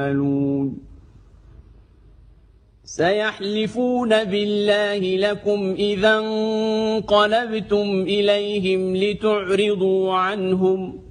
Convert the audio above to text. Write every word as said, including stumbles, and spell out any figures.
سيحلفون بالله لكم إذا انقلبتم إليهم لتعرضوا عنهم